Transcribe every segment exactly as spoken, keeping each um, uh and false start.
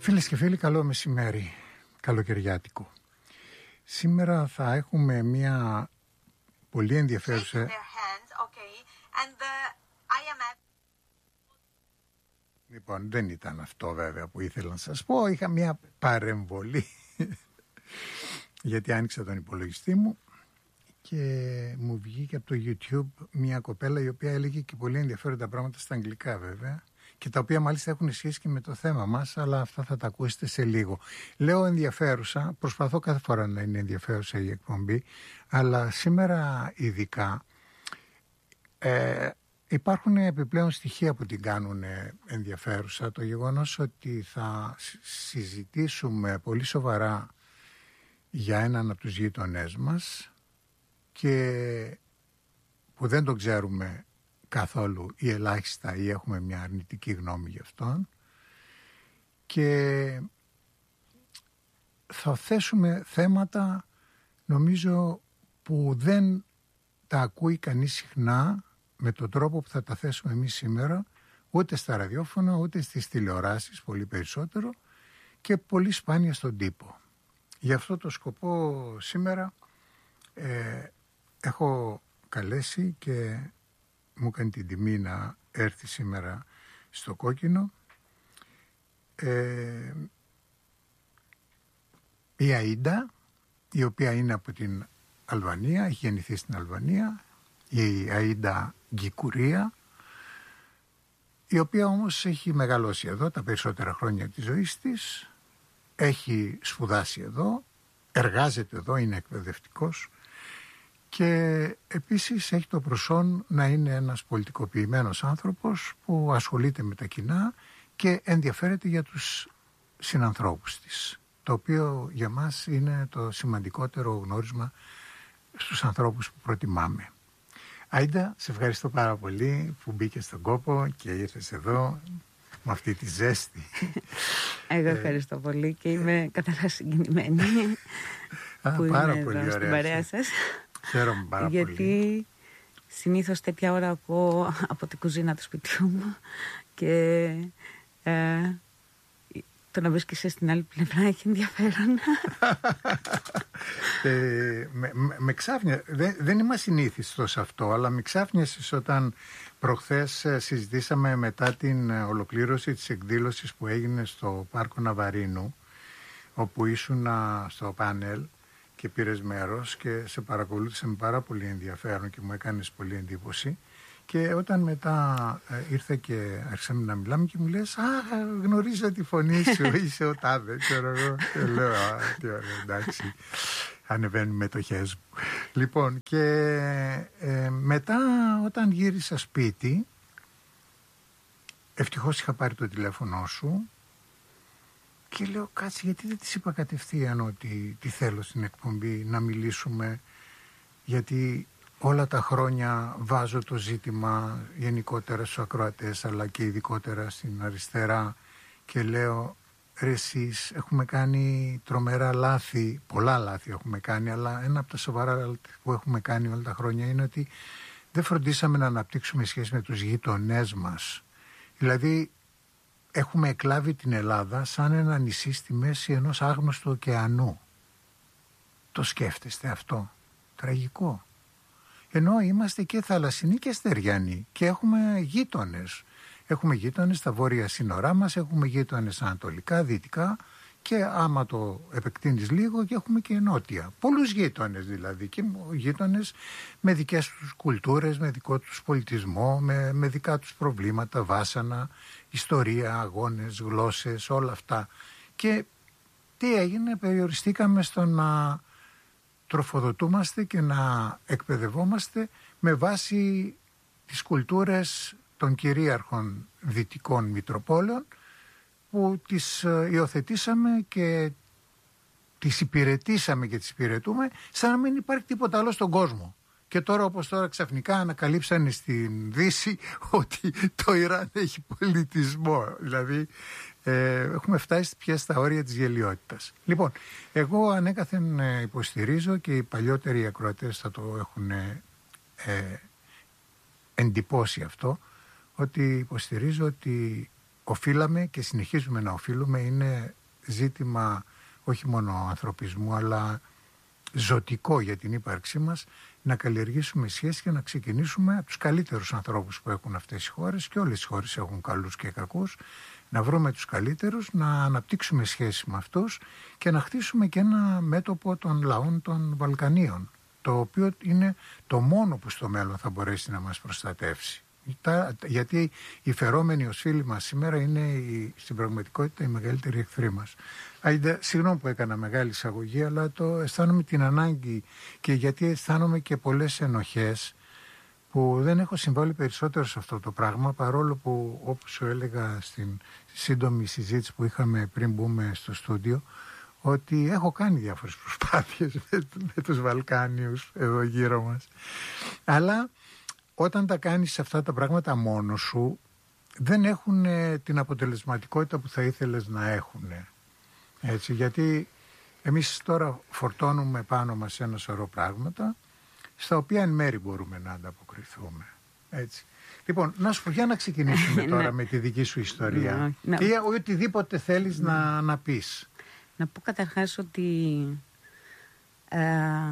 Φίλες και φίλοι, καλό μεσημέρι, καλοκαιριάτικο. Σήμερα θα έχουμε μια πολύ ενδιαφέρουσα... Λοιπόν, δεν ήταν αυτό βέβαια που ήθελα να σας πω. Είχα μια παρεμβολή γιατί άνοιξα τον υπολογιστή μου και μου βγήκε από το YouTube μια κοπέλα η οποία έλεγε και πολύ ενδιαφέροντα πράγματα στα αγγλικά βέβαια, και τα οποία μάλιστα έχουν σχέση και με το θέμα μας, αλλά αυτά θα τα ακούσετε σε λίγο. Λέω ενδιαφέρουσα, προσπαθώ κάθε φορά να είναι ενδιαφέρουσα η εκπομπή, αλλά σήμερα ειδικά ε, υπάρχουν επιπλέον στοιχεία που την κάνουν ενδιαφέρουσα. Το γεγονός ότι θα συζητήσουμε πολύ σοβαρά για έναν από τους γείτονές μας και που δεν τον ξέρουμε καθόλου ή ελάχιστα ή έχουμε μια αρνητική γνώμη γι' αυτόν, και θα θέσουμε θέματα νομίζω που δεν τα ακούει κανείς συχνά με τον τρόπο που θα τα θέσουμε εμείς σήμερα, ούτε στα ραδιόφωνα ούτε στις τηλεοράσεις, πολύ περισσότερο, και πολύ σπάνια στον τύπο. Γι' αυτό το σκοπό σήμερα ε, έχω καλέσει και μου κάνει την τιμή να έρθει σήμερα στο Κόκκινο ε, η Αΐντα, η οποία είναι από την Αλβανία, έχει γεννηθεί στην Αλβανία, η Αΐντα Γκικουρία, η οποία όμως έχει μεγαλώσει εδώ τα περισσότερα χρόνια της ζωής της, έχει σπουδάσει εδώ, εργάζεται εδώ, είναι εκπαιδευτικός και επίσης έχει το προσόν να είναι ένας πολιτικοποιημένος άνθρωπος που ασχολείται με τα κοινά και ενδιαφέρεται για τους συνανθρώπους της, το οποίο για μας είναι το σημαντικότερο γνώρισμα στους ανθρώπους που προτιμάμε. Αΐντα, σε ευχαριστώ πάρα πολύ που μπήκες στον κόπο και ήρθες εδώ με αυτή τη ζέστη. Εγώ ευχαριστώ πολύ και είμαι καταρχάς συγκινημένη Α, που πάρα είμαι πολύ εδώ ωραία, στην παρέα σας. Χαίρομαι πάρα γιατί πολύ. Γιατί συνήθως τέτοια ώρα ακούω από την κουζίνα του σπιτιού μου και ε, το να βρίσκεσαι στην άλλη πλευρά έχει ενδιαφέρον. ε, με, με, με ξάφνια, δεν, δεν είμαι συνήθιστος σε αυτό, αλλά με ξάφνιασες όταν προχθές συζητήσαμε μετά την ολοκλήρωση της εκδήλωσης που έγινε στο Πάρκο Ναβαρίνου, όπου ήσουν στο πάνελ και πήρες μέρος και σε παρακολούθησα με πάρα πολύ ενδιαφέρον και μου έκανες πολύ εντύπωση. Και όταν μετά ε, ήρθε και άρχισαμε να μιλάμε και μου λες «Α, γνωρίζω τη φωνή σου, είσαι ο τάδε», ξέρω εγώ. Και λέω «Α, τι ωραία, εντάξει, ανεβαίνουν μετοχές μου». Λοιπόν, και ε, μετά όταν γύρισα σπίτι, ευτυχώς είχα πάρει το τηλέφωνο σου και λέω «Κάτσε, γιατί δεν της είπα κατευθείαν ότι τι θέλω στην εκπομπή, να μιλήσουμε», γιατί όλα τα χρόνια βάζω το ζήτημα γενικότερα στους ακροατές αλλά και ειδικότερα στην αριστερά και λέω «Ρε εσείς, έχουμε κάνει τρομερά λάθη, πολλά λάθη έχουμε κάνει, αλλά ένα από τα σοβαρά λάθη που έχουμε κάνει όλα τα χρόνια είναι ότι δεν φροντίσαμε να αναπτύξουμε σχέση με τους γείτονές μας». Δηλαδή έχουμε εκλάβει την Ελλάδα σαν ένα νησί στη μέση ενός άγνωστου ωκεανού. Το σκέφτεστε αυτό? Τραγικό. Ενώ είμαστε και θαλασσινοί και στεριανοί και έχουμε γείτονες. Έχουμε γείτονες στα βόρεια σύνορά μας, έχουμε γείτονες ανατολικά, δυτικά και άμα το επεκτείνεις λίγο και έχουμε και νότια. Πολλούς γείτονες δηλαδή, και γείτονες με δικές τους κουλτούρες, με δικό τους πολιτισμό, με, με δικά τους προβλήματα, βάσανα, ιστορία, αγώνες, γλώσσες, όλα αυτά. Και τι έγινε? Περιοριστήκαμε στο να τροφοδοτούμαστε και να εκπαιδευόμαστε με βάση τις κουλτούρες των κυρίαρχων δυτικών μητροπόλεων, που τις υιοθετήσαμε και τις υπηρετήσαμε και τις υπηρετούμε σαν να μην υπάρχει τίποτα άλλο στον κόσμο. Και τώρα, όπως τώρα ξαφνικά ανακαλύψανε στην Δύση ότι το Ιράν έχει πολιτισμό. Δηλαδή ε, έχουμε φτάσει πια στα όρια της γελοιότητας. Λοιπόν, εγώ ανέκαθεν υποστηρίζω, και οι παλιότεροι ακροατές θα το έχουν ε, εντυπώσει αυτό, ότι υποστηρίζω ότι οφείλαμε και συνεχίζουμε να οφείλουμε, είναι ζήτημα όχι μόνο ανθρωπισμού αλλά ζωτικό για την ύπαρξή μας, να καλλιεργήσουμε σχέσεις και να ξεκινήσουμε από τους καλύτερους ανθρώπους που έχουν αυτές οι χώρες, και όλες οι χώρες έχουν καλούς και κακούς, να βρούμε τους καλύτερους, να αναπτύξουμε σχέσεις με αυτούς και να χτίσουμε και ένα μέτωπο των λαών των Βαλκανίων, το οποίο είναι το μόνο που στο μέλλον θα μπορέσει να μας προστατεύσει. Γιατί οι φερόμενοι ως φίλοι μας σήμερα είναι η, στην πραγματικότητα οι μεγαλύτεροι εχθροί μας. Άιντε, συγγνώμη που έκανα μεγάλη εισαγωγή, αλλά το αισθάνομαι την ανάγκη, και γιατί αισθάνομαι και πολλές ενοχές που δεν έχω συμβάλει περισσότερο σε αυτό το πράγμα, παρόλο που, όπως σου έλεγα στην σύντομη συζήτηση που είχαμε πριν μπούμε στο στούντιο, ότι έχω κάνει διάφορες προσπάθειες με, με τους Βαλκάνιους εδώ γύρω μας. Αλλά όταν τα κάνεις αυτά τα πράγματα μόνος σου, δεν έχουν την αποτελεσματικότητα που θα ήθελες να έχουν. Έτσι, γιατί εμείς τώρα φορτώνουμε πάνω μας ένα σωρό πράγματα, στα οποία εν μέρη μπορούμε να ανταποκριθούμε. Έτσι. Λοιπόν, να σου πω, για να ξεκινήσουμε τώρα με τη δική σου ιστορία ή οτιδήποτε θέλεις να, να πεις. Να πω καταρχάς ότι ε,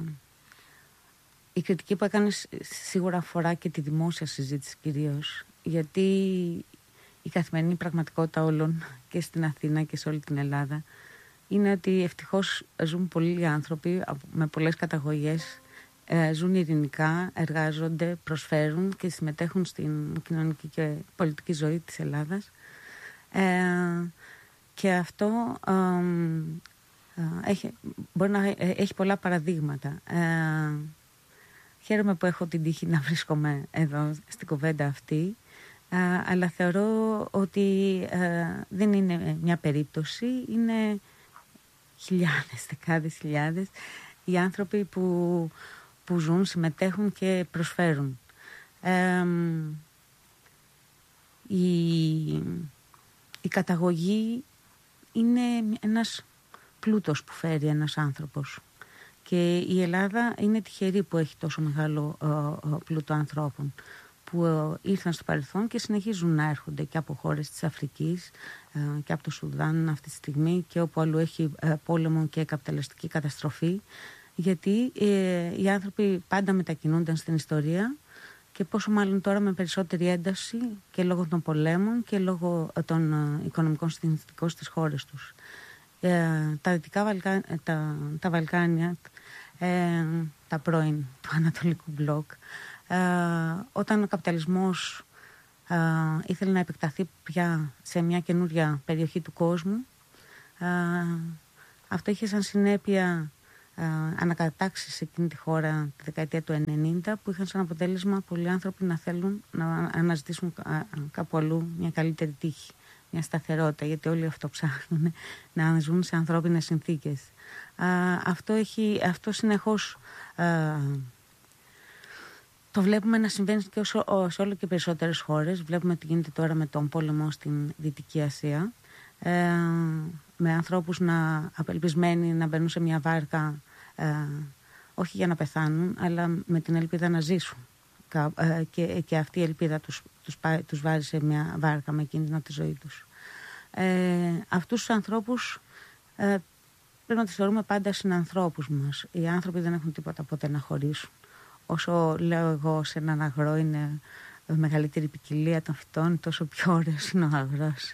η κριτική που έκανες σίγουρα αφορά και τη δημόσια συζήτηση κυρίως, γιατί η καθημερινή πραγματικότητα όλων και στην Αθήνα και σε όλη την Ελλάδα είναι ότι ευτυχώς ζουν πολλοί άνθρωποι με πολλές καταγωγές, ζουν ειρηνικά, εργάζονται, προσφέρουν και συμμετέχουν στην κοινωνική και πολιτική ζωή της Ελλάδας. Ε, και αυτό ε, ε, έχει, μπορεί να έχει πολλά παραδείγματα. Ε, χαίρομαι που έχω την τύχη να βρίσκομαι εδώ στην κουβέντα αυτή, ε, αλλά θεωρώ ότι ε, δεν είναι μια περίπτωση, είναι χιλιάδες, δεκάδες χιλιάδες οι άνθρωποι που, που ζουν, συμμετέχουν και προσφέρουν. Ε, η, η καταγωγή είναι ένας πλούτος που φέρει ένας άνθρωπος, και η Ελλάδα είναι τυχερή που έχει τόσο μεγάλο ε, πλούτο ανθρώπων που ε, ήρθαν στο παρελθόν και συνεχίζουν να έρχονται και από χώρες της Αφρικής ε, και από το Σουδάν αυτή τη στιγμή και όπου αλλού έχει ε, πόλεμο και καπιταλιστική καταστροφή, γιατί ε, οι άνθρωποι πάντα μετακινούνταν στην ιστορία, και πόσο μάλλον τώρα με περισσότερη ένταση και λόγω των πολέμων και λόγω των ε, οικονομικών συνθηκών στις χώρες τους. Ε, τα Δυτικά Βαλκάνια, τα, τα Βαλκάνια ε, τα πρώην του Ανατολικού Μπλοκ, ε, όταν ο καπιταλισμός ε, ήθελε να επεκταθεί πια σε μια καινούρια περιοχή του κόσμου, ε, αυτό είχε σαν συνέπεια ε, ανακατατάξεις σε εκείνη τη χώρα τη δεκαετία του ενενήντα, που είχαν σαν αποτέλεσμα πολλοί άνθρωποι να θέλουν να αναζητήσουν κάπου αλλού μια καλύτερη τύχη, μια σταθερότητα, γιατί όλοι αυτό ψάχνουν, να ζουν σε ανθρώπινες συνθήκες. Α, αυτό, έχει, αυτό συνεχώς α, το βλέπουμε να συμβαίνει και όσο, σε όλο και περισσότερες χώρες. Βλέπουμε τι γίνεται τώρα με τον πόλεμο στην Δυτική Ασία, ε, με ανθρώπους να απελπισμένοι να μπαίνουν σε μια βάρκα, ε, όχι για να πεθάνουν, αλλά με την ελπίδα να ζήσουν. Και, και αυτή η ελπίδα τους, τους, τους βάζει σε μια βάρκα με κίνδυνο τη ζωή τους. Ε, αυτούς τους ανθρώπους ε, πρέπει να τους θεωρούμε πάντα συνανθρώπους μας. Οι άνθρωποι δεν έχουν τίποτα ποτέ να χωρίσουν. Όσο λέω εγώ σε έναν αγρό είναι μεγαλύτερη ποικιλία των φυτών, τόσο πιο ωραίος είναι ο αγρός.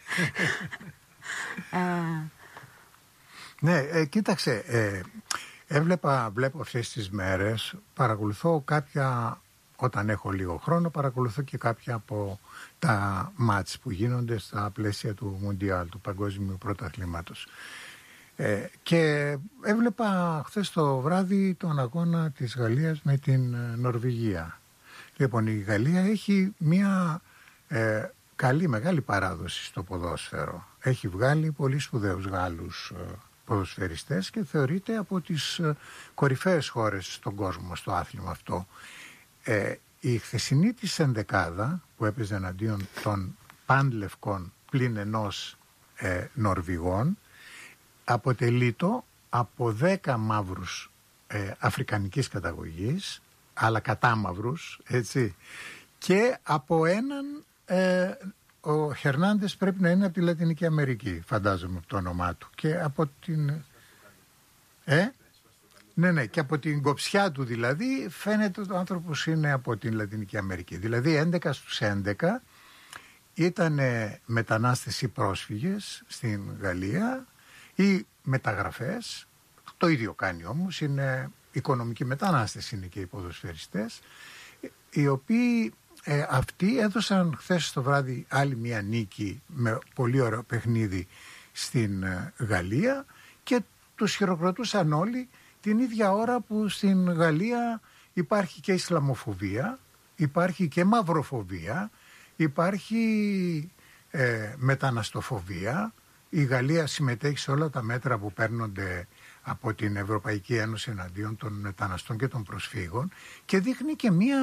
ε, ναι, ε, κοίταξε, ε, έβλεπα, βλέπω αυτές τις μέρες, παρακολουθώ κάποια, όταν έχω λίγο χρόνο, παρακολουθώ και κάποια από τα μάτς που γίνονται στα πλαίσια του Μουντιάλ, του Παγκόσμιου Πρωταθλήματος. Ε, και έβλεπα χθες το βράδυ τον αγώνα της Γαλλίας με την Νορβηγία. Λοιπόν, η Γαλλία έχει μια ε, καλή, μεγάλη παράδοση στο ποδόσφαιρο. Έχει βγάλει πολύ σπουδαίους Γάλλους ε, ποδοσφαιριστές και θεωρείται από τις ε, κορυφαίες χώρες στον κόσμο στο άθλημα αυτό. Ε, η χθεσινή της ενδεκάδα που έπαιζε εναντίον των πανλευκών πλην ενός ε, Νορβηγών αποτελείτο από δέκα μαύρους ε, αφρικανικής καταγωγής, αλλά κατάμαυρους, έτσι, και από έναν ε, ο Χερνάντες πρέπει να είναι από τη Λατινική Αμερική, φαντάζομαι από το όνομά του. Και από την... Ε? Ναι, ναι, και από την κοψιά του δηλαδή φαίνεται ότι ο άνθρωπος είναι από την Λατινική Αμερική. Δηλαδή έντεκα στους έντεκα ήταν μετανάστες ή πρόσφυγες στην Γαλλία ή μεταγραφές. Το ίδιο κάνει όμως, είναι οικονομικοί μετανάστες, είναι και οι ποδοσφαιριστές, οι οποίοι ε, αυτοί έδωσαν χθες το βράδυ άλλη μια νίκη με πολύ ωραίο παιχνίδι στην ε, Γαλλία και τους χειροκροτούσαν όλοι την ίδια ώρα που στην Γαλλία υπάρχει και Ισλαμοφοβία, υπάρχει και μαυροφοβία, υπάρχει ε, μεταναστοφοβία. Η Γαλλία συμμετέχει σε όλα τα μέτρα που παίρνονται από την Ευρωπαϊκή Ένωση εναντίον των μεταναστών και των προσφύγων και δείχνει και μία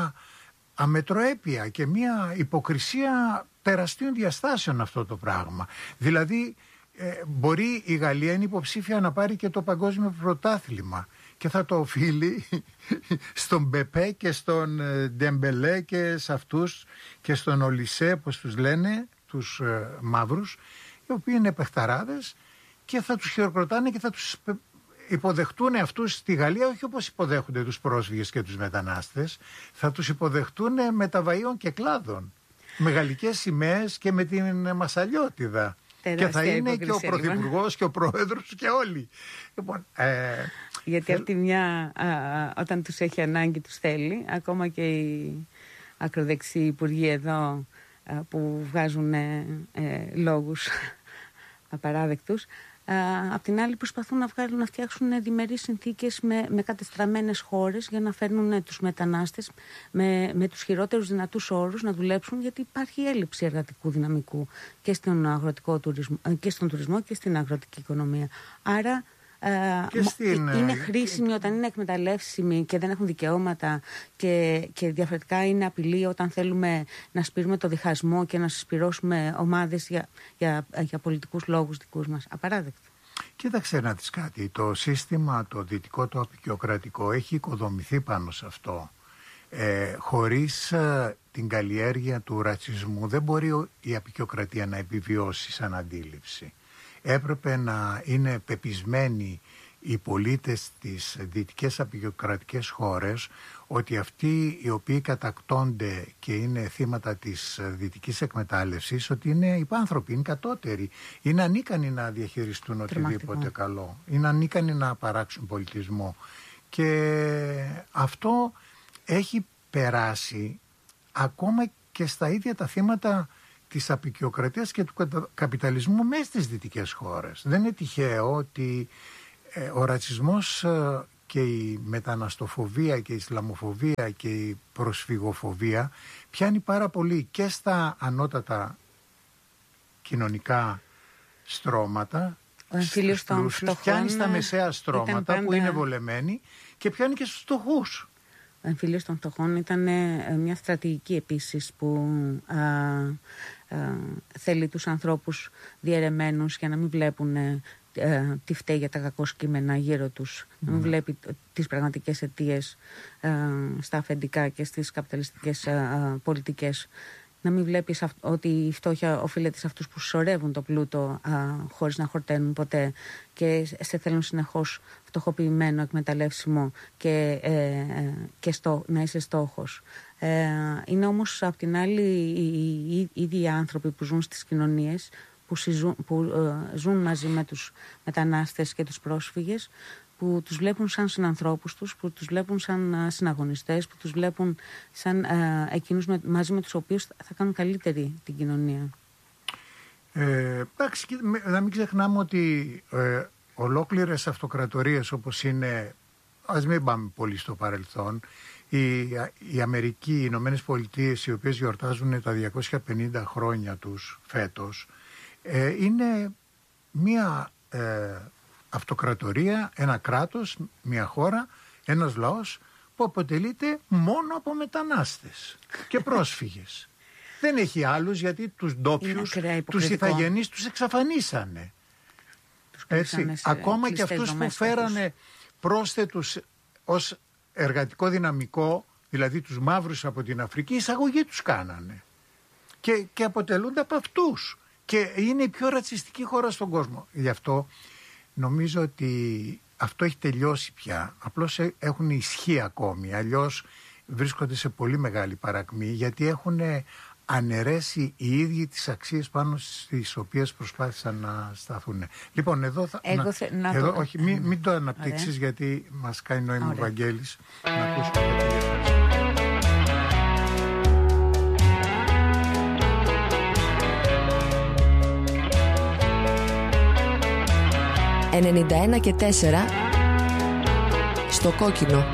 αμετροέπεια και μία υποκρισία τεραστίων διαστάσεων αυτό το πράγμα. Δηλαδή ε, μπορεί η Γαλλία είναι υποψήφια να πάρει και το παγκόσμιο πρωτάθλημα και θα το οφείλει στον Μπεπέ και στον Ντεμπελέ και σε αυτούς και στον Ολισέ, όπως τους λένε, τους ε, μαύρους, οι οποίοι είναι παιχταράδες και θα τους χειροκροτάνε και θα τους υποδεχτούν αυτούς στη Γαλλία, όχι όπως υποδέχονται τους πρόσφυγες και τους μετανάστες, θα τους υποδεχτούν με τα βαΐων και κλάδων, με γαλλικές σημαίες και με την μασαλιώτιδα. Και θα είναι και ο Πρωθυπουργός και ο Πρόεδρος και όλοι. Λοιπόν, ε, γιατί από τη μια, α, όταν τους έχει ανάγκη τους θέλει, ακόμα και οι ακροδεξιοί υπουργοί εδώ α, που βγάζουν ε, ε, λόγους απαράδεκτους, απ' την άλλη προσπαθούν να βγάλουν, να φτιάξουν διμερείς συνθήκες με, με κατεστραμμένες χώρες για να φέρνουν τους μετανάστες με, με τους χειρότερους δυνατούς όρους να δουλέψουν, γιατί υπάρχει έλλειψη εργατικού δυναμικού και στον αγροτικό τουρισμό και στον τουρισμό και στην αγροτική οικονομία. Άρα και στην... είναι χρήσιμοι όταν είναι εκμεταλλεύσιμοι και δεν έχουν δικαιώματα και, και διαφορετικά είναι απειλή όταν θέλουμε να σπείρουμε το διχασμό και να συσπυρώσουμε ομάδες για, για, για πολιτικούς λόγους δικούς μας. Απαράδεκτο. Κοίταξε να δεις κάτι. Το σύστημα το δυτικό, το απεικιοκρατικό έχει οικοδομηθεί πάνω σε αυτό. Ε, χωρίς ε, την καλλιέργεια του ρατσισμού δεν μπορεί η απεικιοκρατία να επιβιώσει σαν αντίληψη. Έπρεπε να είναι πεπισμένοι οι πολίτες της δυτικές απεικιοκρατικές χώρες ότι αυτοί οι οποίοι κατακτώνται και είναι θύματα της δυτικής εκμετάλλευσης, ότι είναι υπάνθρωποι, είναι κατώτεροι, είναι ανίκανοι να διαχειριστούν οτιδήποτε καλό, είναι ανίκανοι να παράξουν πολιτισμό. Και αυτό έχει περάσει ακόμα και στα ίδια τα θύματα της απεικιοκρατίας και του καπιταλισμού μέσα στις δυτικές χώρες. Δεν είναι τυχαίο ότι ε, ο ρατσισμός ε, και η μεταναστοφοβία και η Ισλαμοφοβία και η προσφυγοφοβία πιάνει πάρα πολύ και στα ανώτατα κοινωνικά στρώματα, στους πλούσιους, πιάνει στα μεσαία στρώματα πάντα... που είναι βολεμένοι και πιάνει και στους φτωχούς. Ο εμφύλιος των φτωχών ήταν μια στρατηγική επίσης που α, α, θέλει τους ανθρώπους διαιρεμένους για να μην βλέπουν α, τι φταίει για τα κακό κείμενα γύρω τους, mm. να μην βλέπει τις πραγματικές αιτίες α, στα αφεντικά και στις καπιταλιστικές α, πολιτικές. Να μην βλέπεις ότι η φτώχεια οφείλεται σε αυτούς που σωρεύουν το πλούτο α, χωρίς να χορταίνουν ποτέ και σε θέλουν συνεχώς φτωχοποιημένο, εκμεταλλεύσιμο και, ε, ε, και στο, να είσαι στόχος. Ε, είναι όμως απ' την άλλη οι, οι, οι ίδιοι άνθρωποι που ζουν στις κοινωνίες, που, συζουν, που ε, ζουν μαζί με τους μετανάστες και τους πρόσφυγες, που τους βλέπουν σαν συνανθρώπους τους, που τους βλέπουν σαν uh, συναγωνιστές, που τους βλέπουν σαν uh, εκείνους με, μαζί με τους οποίους θα κάνουν καλύτερη την κοινωνία. Ε, εντάξει, να μην ξεχνάμε ότι ε, ολόκληρες αυτοκρατορίες όπως είναι, ας μην πάμε πολύ στο παρελθόν, η, η Αμερική, οι Ηνωμένες Πολιτείες, οι οποίες γιορτάζουν τα διακόσια πενήντα χρόνια τους φέτος, ε, είναι μία... Ε, αυτοκρατορία, ένα κράτος, μια χώρα, ένας λαός που αποτελείται μόνο από μετανάστες και πρόσφυγες. Δεν έχει άλλους γιατί τους ντόπιους, τους ηθαγενείς τους εξαφανίσανε. Τους Έτσι, ακόμα και αυτούς που φέρανε πρόσθετους ως εργατικό δυναμικό, δηλαδή τους μαύρους από την Αφρική, εισαγωγή τους κάνανε. και, και αποτελούνται από αυτούς. Και είναι η πιο ρατσιστική χώρα στον κόσμο. Γι' αυτό νομίζω ότι αυτό έχει τελειώσει πια. Απλώς έχουν ισχύ ακόμη. Αλλιώς βρίσκονται σε πολύ μεγάλη παρακμή, γιατί έχουν αναιρέσει οι ίδιοι τις αξίες πάνω στις οποίες προσπάθησαν να σταθούν. Λοιπόν, εδώ θα... Εγώ θε... να... εδώ, το... όχι, μην, μην το αναπτύξεις. Ωραία. Γιατί μας κάνει νόημα ο Βαγγέλης να ακούσουμε κάτι διαφορετικό. ενενήντα ένα και τέσσερα στο κόκκινο.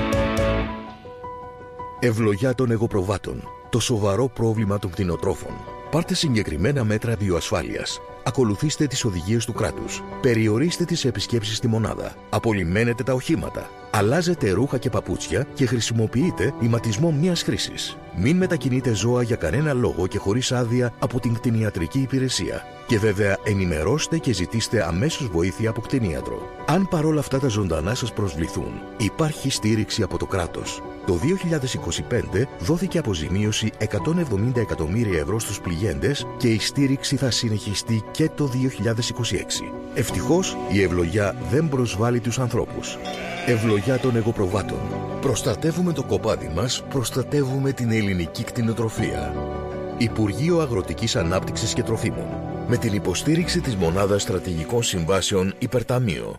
Ευλογιά των εγωπροβάτων. Το σοβαρό πρόβλημα των κτηνοτρόφων. Πάρτε συγκεκριμένα μέτρα βιοασφάλειας. Ακολουθήστε τις οδηγίες του κράτους. Περιορίστε τις επισκέψεις στη μονάδα. Απολυμμένετε τα οχήματα. Αλλάζετε ρούχα και παπούτσια και χρησιμοποιείτε ηματισμό μιας χρήσης. Μην μετακινείτε ζώα για κανένα λόγο και χωρίς άδεια από την κτηνιατρική υπηρεσία. Και βέβαια ενημερώστε και ζητήστε αμέσως βοήθεια από κτηνίατρο. Αν παρόλα αυτά τα ζωντανά σας προσβληθούν, υπάρχει στήριξη από το κράτος. Το δύο χιλιάδες είκοσι πέντε δόθηκε αποζημίωση εκατόν εβδομήντα εκατομμύρια ευρώ στους πληγέντες και η στήριξη θα συνεχιστεί και το δύο χιλιάδες είκοσι έξι. Ευτυχώς η ευλογιά δεν προσβάλλει τους ανθρώπους. Ευλογιά των εγωπροβάτων. Προστατεύουμε το κοπάδι μας, προστατεύουμε την ελληνική κτηνοτροφία. Υπουργείο Αγροτικής Ανάπτυξης και Τροφίμων. Με την υποστήριξη της Μονάδας Στρατηγικών Συμβάσεων Υπερταμείο.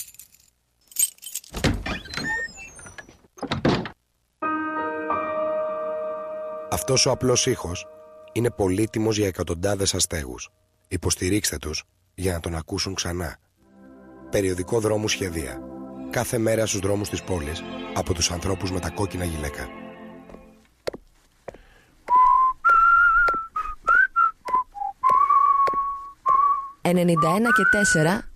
Αυτός ο απλός ήχος είναι πολύτιμος για εκατοντάδες αστέγους. Υποστηρίξτε τους για να τον ακούσουν ξανά. Περιοδικό Δρόμου Σχεδία. Κάθε μέρα στους δρόμους της πόλης από τους ανθρώπους με τα κόκκινα γυλαίκα. ενενήντα ένα και τέσσερα